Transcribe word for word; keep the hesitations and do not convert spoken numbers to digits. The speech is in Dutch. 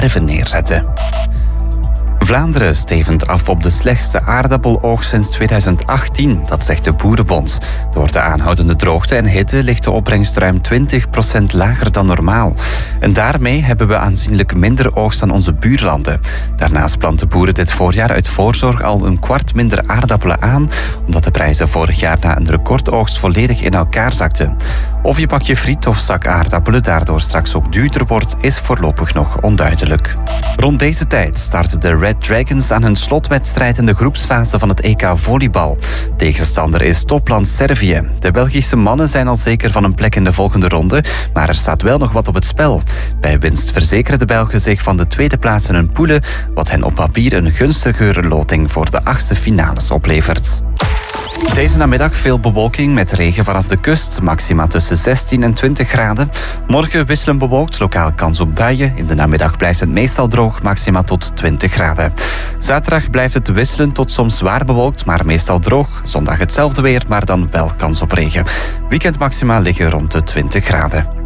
even neerzetten. Vlaanderen stevend af op de slechtste aardappeloogst sinds tweeduizend achttien, dat zegt de Boerenbond. Door de aanhoudende droogte en hitte ligt de opbrengst ruim twintig procent lager dan normaal. En daarmee hebben we aanzienlijk minder oogst dan onze buurlanden. Daarnaast planten boeren dit voorjaar uit voorzorg al een kwart minder aardappelen aan, omdat de prijzen vorig jaar na een recordoogst volledig in elkaar zakten. Of je bakje friet of zak aardappelen daardoor straks ook duurder wordt, is voorlopig nog onduidelijk. Rond deze tijd starten de Red Dragons aan hun slotwedstrijd in de groepsfase van het E K volleybal. Tegenstander is topland Servië. De Belgische mannen zijn al zeker van een plek in de volgende ronde, maar er staat wel nog wat op het spel. Bij winst verzekeren de Belgen zich van de tweede plaats in hun poelen, wat hen op papier een gunstigere loting voor de achtste finales oplevert. Deze namiddag veel bewolking met regen vanaf de kust, maxima tussen zestien en twintig graden. Morgen wisselend bewolkt, lokaal kans op buien. In de namiddag blijft het meestal droog, maxima tot twintig graden. Zaterdag blijft het wisselend tot soms zwaar bewolkt, maar meestal droog. Zondag hetzelfde weer, maar dan wel kans op regen. Weekendmaxima liggen rond de twintig graden.